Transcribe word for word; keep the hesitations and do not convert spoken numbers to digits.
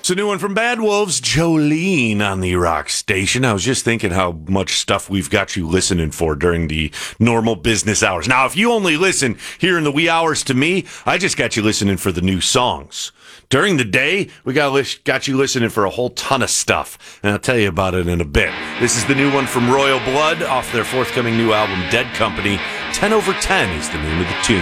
It's a new one from Bad Wolves, Jolene on the Rock Station. I was just thinking how much stuff we've got you listening for during the normal business hours. Now, if you only listen here in the wee hours to me, I just got you listening for the new songs. During the day, we got, got you listening for a whole ton of stuff, and I'll tell you about it in a bit. This is the new one from Royal Blood off their forthcoming new album, Dead Company. ten over ten is the name of the tune.